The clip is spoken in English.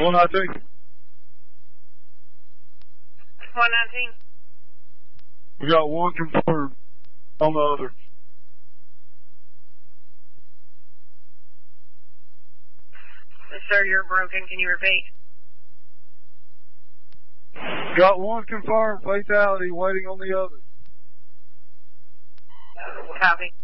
119. 119. We got one confirmed on the other. Sir, you're broken. Can you repeat? Got one confirmed fatality waiting on the other. Copy.